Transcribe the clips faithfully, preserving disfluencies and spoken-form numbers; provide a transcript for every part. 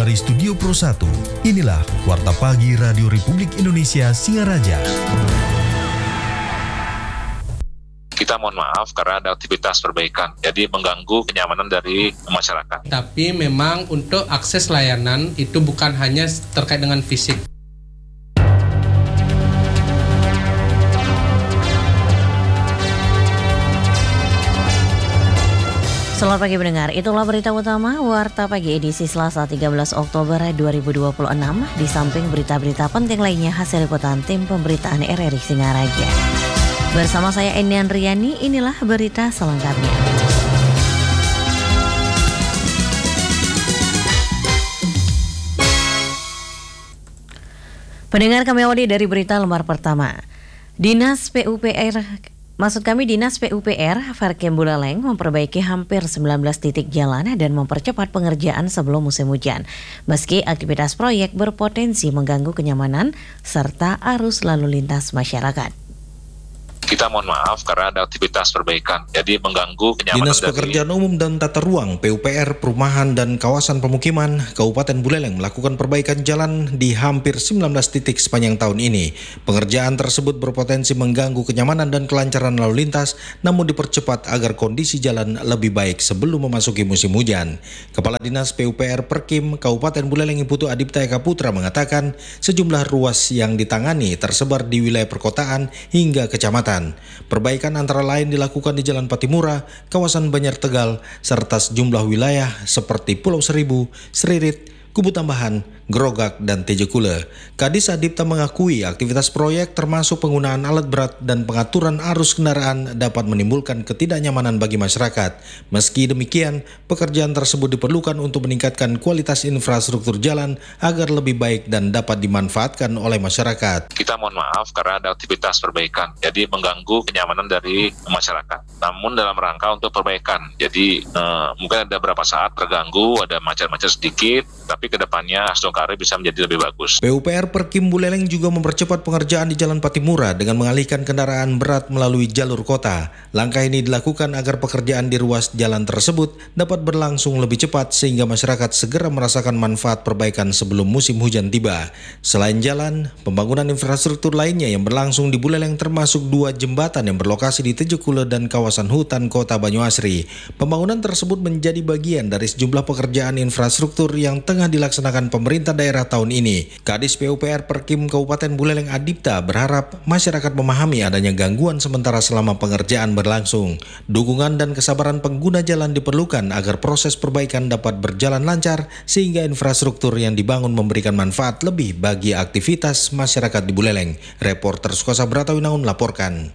dari Studio Pro satu, inilah Warta Pagi Radio Republik Indonesia Singaraja. Kita mohon maaf karena ada aktivitas perbaikan, jadi mengganggu kenyamanan dari masyarakat. Tapi memang untuk akses layanan itu bukan hanya terkait dengan fisik. Selamat pagi pendengar, itulah berita utama Warta Pagi edisi Selasa tiga belas Oktober dua ribu dua puluh enam. Di samping berita-berita penting lainnya hasil liputan tim pemberitaan R R I Singaraja. Bersama saya Enian Riani, inilah berita selengkapnya. Pendengar, kami awali dari berita lembar pertama. Dinas P U P R Maksud kami Dinas P U P R Verkem Buleleng memperbaiki hampir sembilan belas titik jalan dan mempercepat pengerjaan sebelum musim hujan. Meski aktivitas proyek berpotensi mengganggu kenyamanan serta arus lalu lintas masyarakat. Kita mohon maaf karena ada aktivitas perbaikan, jadi mengganggu kenyamanan. Dinas Pekerjaan Umum dan Tata Ruang P U P R Perumahan dan Kawasan Pemukiman Kabupaten Buleleng melakukan perbaikan jalan di hampir sembilan belas titik sepanjang tahun ini. Pengerjaan tersebut berpotensi mengganggu kenyamanan dan kelancaran lalu lintas, namun dipercepat agar kondisi jalan lebih baik sebelum memasuki musim hujan. Kepala Dinas P U P R Perkim Kabupaten Buleleng Iputu Adipta Eka Putra mengatakan sejumlah ruas yang ditangani tersebar di wilayah perkotaan hingga kecamatan. Perbaikan antara lain dilakukan di Jalan Patimura, kawasan Banjar Tegal, serta sejumlah wilayah seperti Pulau Seribu, Seririt, Kubu Tambahan, Grogak, dan Tejekule. Kadis Adipta mengakui aktivitas proyek termasuk penggunaan alat berat dan pengaturan arus kendaraan dapat menimbulkan ketidaknyamanan bagi masyarakat. Meski demikian, pekerjaan tersebut diperlukan untuk meningkatkan kualitas infrastruktur jalan agar lebih baik dan dapat dimanfaatkan oleh masyarakat. Kita mohon maaf karena ada aktivitas perbaikan, jadi mengganggu kenyamanan dari masyarakat. Namun dalam rangka untuk perbaikan, jadi eh, mungkin ada beberapa saat terganggu, ada macet-macet sedikit, tapi kedepannya Asdongkari bisa menjadi lebih bagus. P U P R Perkim Buleleng juga mempercepat pengerjaan di Jalan Patimura dengan mengalihkan kendaraan berat melalui jalur kota. Langkah ini dilakukan agar pekerjaan di ruas jalan tersebut dapat berlangsung lebih cepat sehingga masyarakat segera merasakan manfaat perbaikan sebelum musim hujan tiba. Selain jalan, pembangunan infrastruktur lainnya yang berlangsung di Buleleng termasuk dua jembatan yang berlokasi di Tejekule dan kawasan hutan kota Banyuasri. Pembangunan tersebut menjadi bagian dari sejumlah pekerjaan infrastruktur yang tengah dilaksanakan pemerintah daerah tahun ini. Kadis P U P R Perkim Kabupaten Buleleng Adipta berharap masyarakat memahami adanya gangguan sementara selama pengerjaan berlangsung. Dukungan dan kesabaran pengguna jalan diperlukan agar proses perbaikan dapat berjalan lancar sehingga infrastruktur yang dibangun memberikan manfaat lebih bagi aktivitas masyarakat di Buleleng. Reporter Sukosa Bratawinaun melaporkan.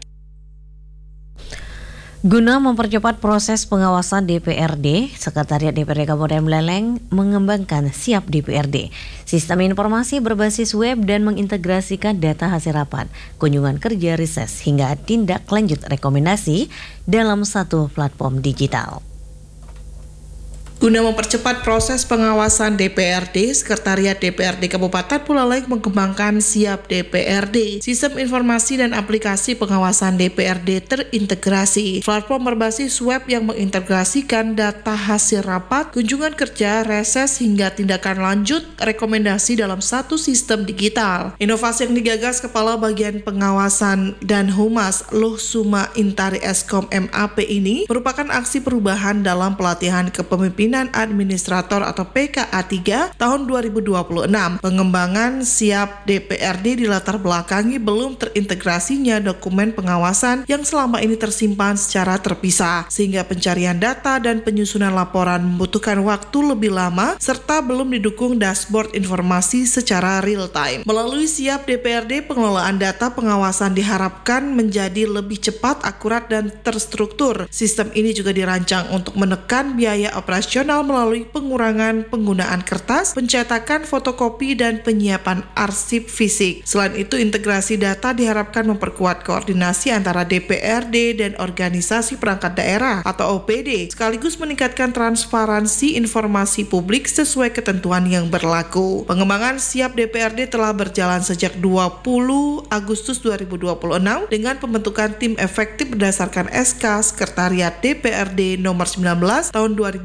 Guna mempercepat proses pengawasan D P R D, Sekretariat D P R D Kabupaten Buleleng mengembangkan Siap D P R D, sistem informasi berbasis web dan mengintegrasikan data hasil rapat, kunjungan kerja reses hingga tindak lanjut rekomendasi dalam satu platform digital. Guna mempercepat proses pengawasan D P R D, Sekretariat D P R D Kabupaten Buleleng mengembangkan Siap D P R D, sistem informasi dan aplikasi pengawasan D P R D terintegrasi. Platform berbasis web yang mengintegrasikan data hasil rapat, kunjungan kerja, reses hingga tindakan lanjut rekomendasi dalam satu sistem digital. Inovasi yang digagas Kepala Bagian Pengawasan dan Humas Luh Suma Intari Eskom M A P ini merupakan aksi perubahan dalam pelatihan kepemimpinan Administrator atau P K A tiga tahun dua ribu dua puluh enam. Pengembangan Siap D P R D dilatar belakangi belum terintegrasinya dokumen pengawasan yang selama ini tersimpan secara terpisah, sehingga pencarian data dan penyusunan laporan membutuhkan waktu lebih lama serta belum didukung dashboard informasi secara real time. Melalui Siap D P R D, pengelolaan data pengawasan diharapkan menjadi lebih cepat, akurat, dan terstruktur. Sistem ini juga dirancang untuk menekan biaya operasional melalui pengurangan penggunaan kertas, pencetakan fotokopi, dan penyiapan arsip fisik. Selain itu, integrasi data diharapkan memperkuat koordinasi antara D P R D dan organisasi perangkat daerah atau O P D, sekaligus meningkatkan transparansi informasi publik sesuai ketentuan yang berlaku. Pengembangan Siap D P R D telah berjalan sejak dua puluh Agustus dua ribu dua puluh enam dengan pembentukan tim efektif berdasarkan S K Sekretariat D P R D nomor sembilan belas tahun dua ribu dua puluh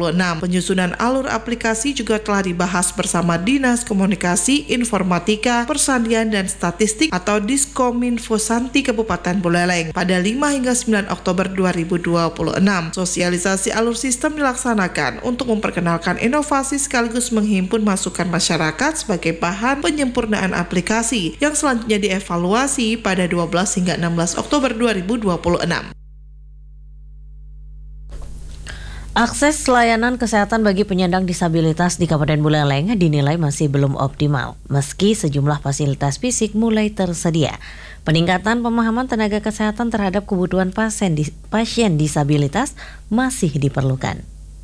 puluh enam. Penyusunan alur aplikasi juga telah dibahas bersama Dinas Komunikasi, Informatika, Persandian dan Statistik atau Diskominfo Santi Kabupaten Buleleng pada lima hingga sembilan Oktober dua ribu dua puluh enam. Sosialisasi alur sistem dilaksanakan untuk memperkenalkan inovasi sekaligus menghimpun masukan masyarakat sebagai bahan penyempurnaan aplikasi yang selanjutnya dievaluasi pada dua belas hingga enam belas Oktober dua ribu dua puluh enam. Akses layanan kesehatan bagi penyandang disabilitas di Kabupaten Buleleng dinilai masih belum optimal, meski sejumlah fasilitas fisik mulai tersedia. Peningkatan pemahaman tenaga kesehatan terhadap kebutuhan pasien, pasien disabilitas masih diperlukan.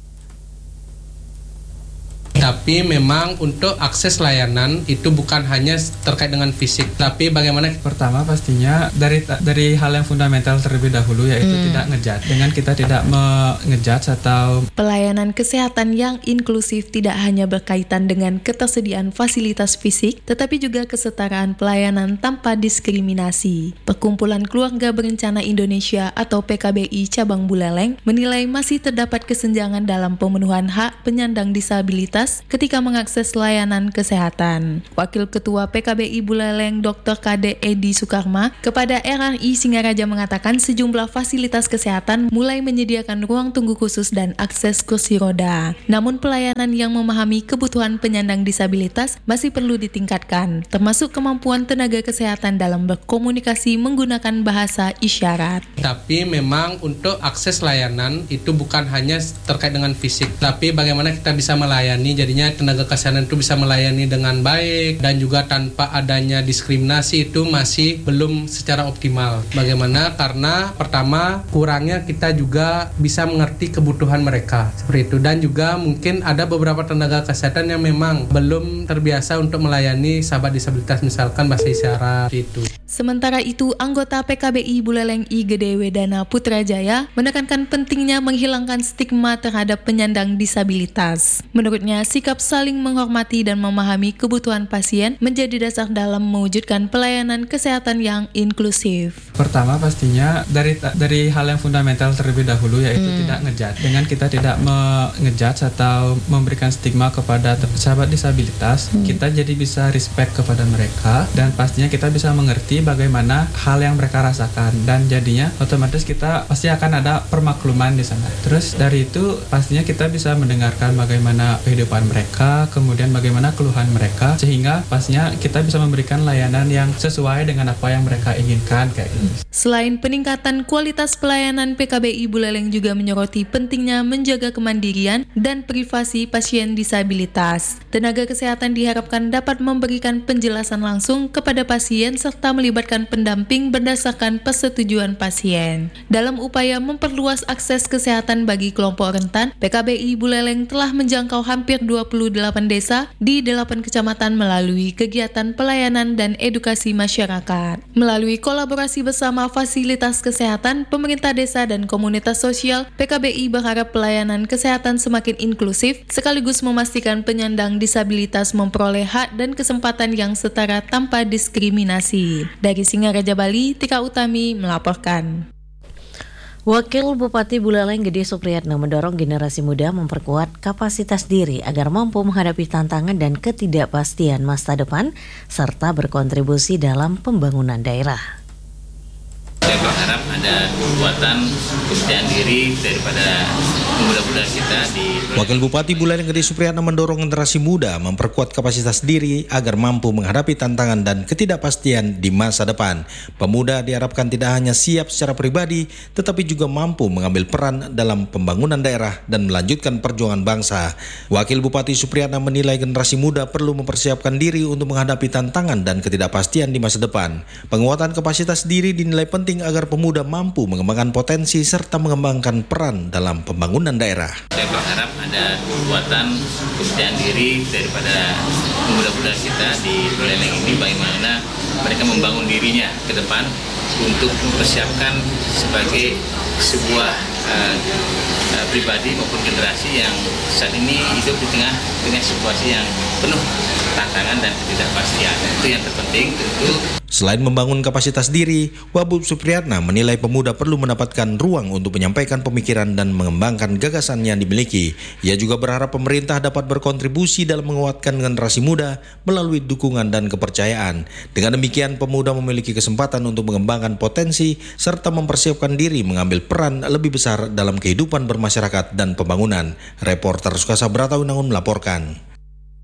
Tapi memang untuk akses layanan itu bukan hanya terkait dengan fisik, tapi bagaimana pertama pastinya dari dari hal yang fundamental terlebih dahulu, yaitu hmm. tidak ngejat. Dengan kita tidak mengejat atau pelayanan kesehatan yang inklusif tidak hanya berkaitan dengan ketersediaan fasilitas fisik, tetapi juga kesetaraan pelayanan tanpa diskriminasi. Perkumpulan Keluarga Berencana Indonesia atau P K B I Cabang Buleleng menilai masih terdapat kesenjangan dalam pemenuhan hak penyandang disabilitas ketika mengakses layanan kesehatan. Wakil Ketua P K B I Buleleng Doktor K D Edi Sukarma kepada R R I Singaraja mengatakan sejumlah fasilitas kesehatan mulai menyediakan ruang tunggu khusus dan akses kursi roda. Namun pelayanan yang memahami kebutuhan penyandang disabilitas masih perlu ditingkatkan, termasuk kemampuan tenaga kesehatan dalam berkomunikasi menggunakan bahasa isyarat. Tapi memang untuk akses layanan itu bukan hanya terkait dengan fisik, tapi bagaimana kita bisa melayani, jadinya tenaga kesehatan itu bisa melayani dengan baik dan juga tanpa adanya diskriminasi itu masih belum secara optimal. Bagaimana? Karena pertama kurangnya kita juga bisa mengerti kebutuhan mereka seperti itu, dan juga mungkin ada beberapa tenaga kesehatan yang memang belum terbiasa untuk melayani sahabat disabilitas, misalkan bahasa isyarat itu. Sementara itu, anggota P K B I Buleleng I Gede Wedana Putrajaya menekankan pentingnya menghilangkan stigma terhadap penyandang disabilitas. Menurutnya, sikap saling menghormati dan memahami kebutuhan pasien menjadi dasar dalam mewujudkan pelayanan kesehatan yang inklusif. Pertama pastinya dari dari hal yang fundamental terlebih dahulu, yaitu hmm. tidak ngejat. Dengan kita tidak mengejat atau memberikan stigma kepada sahabat disabilitas, hmm. kita jadi bisa respect kepada mereka dan pastinya kita bisa mengerti bagaimana hal yang mereka rasakan, dan jadinya otomatis kita pasti akan ada permakluman di sana. Terus dari itu pastinya kita bisa mendengarkan bagaimana kehidupan mereka, kemudian bagaimana keluhan mereka, sehingga pastinya kita bisa memberikan layanan yang sesuai dengan apa yang mereka inginkan kayak gitu. Selain peningkatan kualitas pelayanan, P K B I Buleleng juga menyoroti pentingnya menjaga kemandirian dan privasi pasien disabilitas. Tenaga kesehatan diharapkan dapat memberikan penjelasan langsung kepada pasien serta melibatkan pendamping berdasarkan persetujuan pasien. Dalam upaya memperluas akses kesehatan bagi kelompok rentan, P K B I Buleleng telah menjangkau hampir dua puluh delapan desa di delapan kecamatan melalui kegiatan pelayanan dan edukasi masyarakat. Melalui kolaborasi bersama fasilitas kesehatan, pemerintah desa dan komunitas sosial, P K B I berharap pelayanan kesehatan semakin inklusif sekaligus memastikan penyandang disabilitas memperoleh hak dan kesempatan yang setara tanpa diskriminasi. Dari Singaraja, Bali, Tika Utami melaporkan. Wakil Bupati Buleleng Gede Supriyatno mendorong generasi muda memperkuat kapasitas diri agar mampu menghadapi tantangan dan ketidakpastian masa depan serta berkontribusi dalam pembangunan daerah. Saya berharap ada kekuatan kepercayaan diri daripada pemuda-pemuda kita di Wakil Bupati Buleleng Gede Supriyatno mendorong generasi muda memperkuat kapasitas diri agar mampu menghadapi tantangan dan ketidakpastian di masa depan. Pemuda diharapkan tidak hanya siap secara pribadi, tetapi juga mampu mengambil peran dalam pembangunan daerah dan melanjutkan perjuangan bangsa. Wakil Bupati Supriyatno menilai generasi muda perlu mempersiapkan diri untuk menghadapi tantangan dan ketidakpastian di masa depan. Penguatan kapasitas diri dinilai penting agar pemuda mampu mengembangkan potensi serta mengembangkan peran dalam pembangunan daerah. Saya berharap ada kekuatan kepercayaan diri daripada pemuda-pemuda kita di Buleleng ini, bagaimana mereka membangun dirinya ke depan untuk mempersiapkan sebagai sebuah uh, uh, pribadi maupun generasi yang saat ini hidup di tengah dengan situasi yang penuh tantangan dan ketidakpastian. Itu yang terpenting tentu. Selain membangun kapasitas diri, Wabub Supriyatna menilai pemuda perlu mendapatkan ruang untuk menyampaikan pemikiran dan mengembangkan gagasan yang dimiliki. Ia juga berharap pemerintah dapat berkontribusi dalam menguatkan generasi muda melalui dukungan dan kepercayaan. Dengan demikian, pemuda memiliki kesempatan untuk mengembangkan potensi serta mempersiapkan diri mengambil peran lebih besar dalam kehidupan bermasyarakat dan pembangunan. Reporter Sukasa Brata Unangun melaporkan.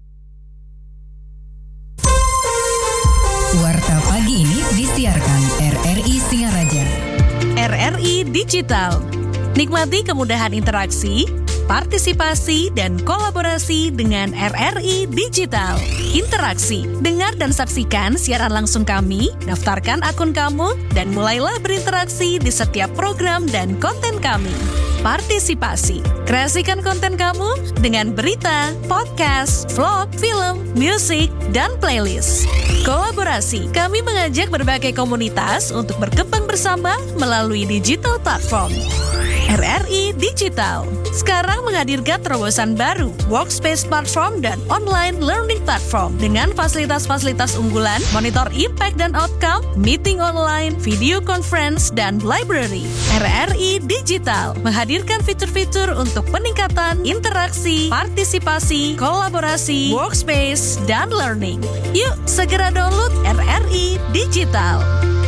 Warta pagi ini disiarkan R R I Singaraja. R R I Digital. Nikmati kemudahan interaksi, partisipasi, dan kolaborasi dengan R R I Digital. Interaksi, dengar dan saksikan siaran langsung kami, daftarkan akun kamu, dan mulailah berinteraksi di setiap program dan konten kami. Partisipasi, kreasikan konten kamu dengan berita, podcast, vlog, film, musik, dan playlist. Kolaborasi, kami mengajak berbagai komunitas untuk berkembang bersama melalui digital platform. R R I Digital sekarang menghadirkan terobosan baru, workspace platform dan online learning platform dengan fasilitas-fasilitas unggulan, monitor impact dan outcome, meeting online, video conference, dan library. R R I Digital menghadirkan fitur-fitur untuk peningkatan interaksi, partisipasi, kolaborasi, workspace, dan learning. Yuk segera download R R I Digital.